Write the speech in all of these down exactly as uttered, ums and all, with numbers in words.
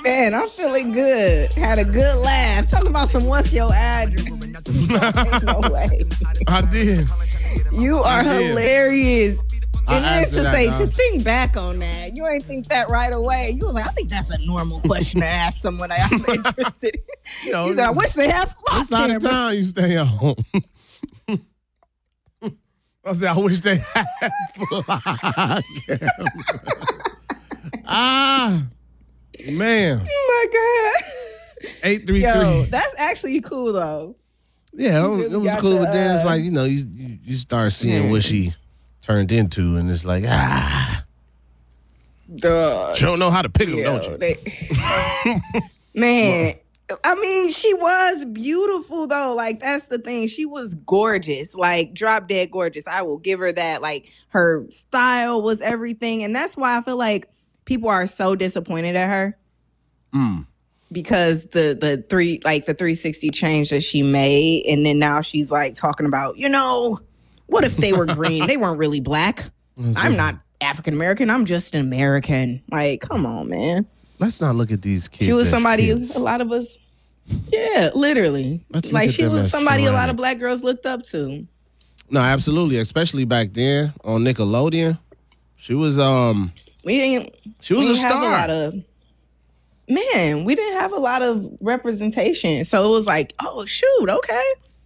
Man, I'm feeling good. Had a good laugh. Talking about some what's your address. No way. I did. You are hilarious. I And asked then to her say, that, to dog. think back on that, you ain't think that right away. You was like, I think that's a normal question to ask someone I'm interested in. You know, You said, I wish they had What flock side of cameras. town you stay on? I said, I wish they had flock cameras. Ah, man. Oh my God. eight three three. Yo, that's actually cool though. Yeah, it, really it was got cool. the, But then it's uh, like, you know, you, you, you start seeing Yeah. what she turned into, and it's like, ah, Duh. you don't know how to pick them, Yo, don't you? they- Man, I mean, she was beautiful though. Like, that's the thing. She was gorgeous, like drop dead gorgeous. I will give her that. Like, her style was everything. And that's why I feel like people are so disappointed at her. Mm. Because the the three like the three sixty change that she made, and then now she's like talking about, you know, what if they were green? They weren't really black. I'm not African American. I'm just an American. Like, come on, man. Let's not look at these kids. She was as somebody kids. a lot of us. Yeah, literally. Let's look like at she them was as somebody a lot ceramic. of black girls looked up to. No, absolutely, especially back then on Nickelodeon. She was um, We didn't. she was we a didn't have star. a lot of. Man, we didn't have a lot of representation, so it was like, oh shoot, okay.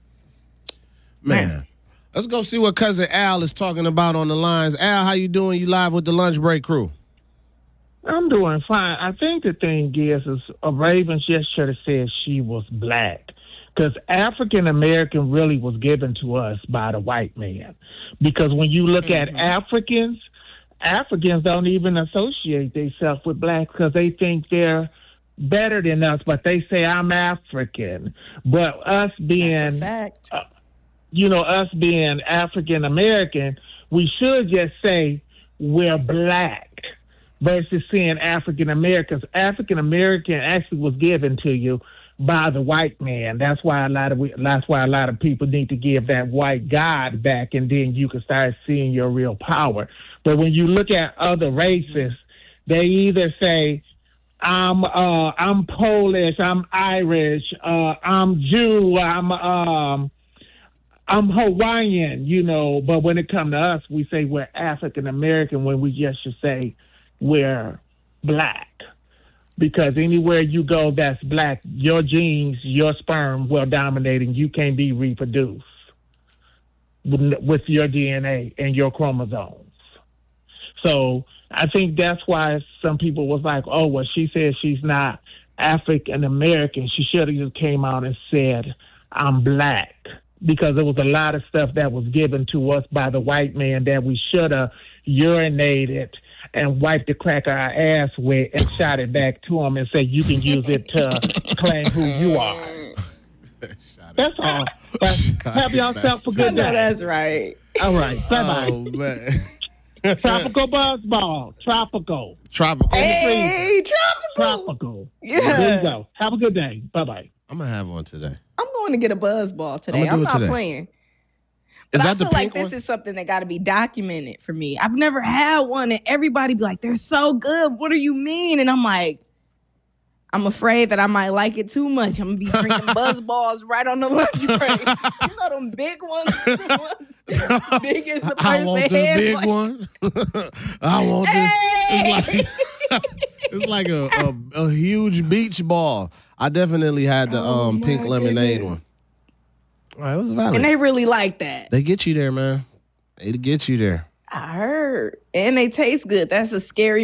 Man. Man. Let's go see what cousin Al is talking about on the lines. Al, how you doing? You live with the Lunch Break crew. I'm doing fine. I think the thing is, is uh, Ravens just should have said she was black, because African American really was given to us by the white man. Because when you look Mm-hmm. at Africans, Africans don't even associate themselves with blacks because they think they're better than us, but they say I'm African. But us That's a being fact. you know, us being African American, we should just say we're black versus saying African Americans. African American actually was given to you by the white man. That's why a lot of we, that's why a lot of people need to give that white God back, and then you can start seeing your real power. But when you look at other races, they either say, I'm uh I'm Polish, I'm Irish, uh I'm Jew, I'm um I'm Hawaiian, you know, but when it comes to us, we say we're African American when we just should say we're black. Because anywhere you go that's black, your genes, your sperm will dominate, and you can't be reproduced with with your D N A and your chromosomes. So I think that's why some people was like, oh, well, she said she's not African American. She should have just came out and said, I'm black. Because there was a lot of stuff that was given to us by the white man that we should have urinated and wiped the crack of our ass with and shot it back to him and say, you can use it to claim who you are. That's all. But Shot have it yourself a back I good know day. that's right. All right. Bye-bye. Oh, man. Tropical buzzball. Tropical. Tropical. Hey, tropical. Tropical. Yeah. There you go. Have a good day. Bye-bye. I'm going to have one today. I'm going to get a buzz ball today. I'ma do I'm it not today. playing. Is But that I the feel like pink this one? is something that got to be documented for me. I've never had one, and everybody be like, "They're so good. What do you mean?" And I'm like, I'm afraid that I might like it too much. I'm gonna be drinking buzz balls right on the lunch break. You know them big ones, the ones big as a I want person's the head. big Like, one. I want Hey! this. It's like, it's like a, a, a huge beach ball. I definitely had the Oh, um, pink my lemonade goodness. one. All right, it was valid. And they really like that. They get you there, man. They get you there. I heard. And they taste good. That's a scary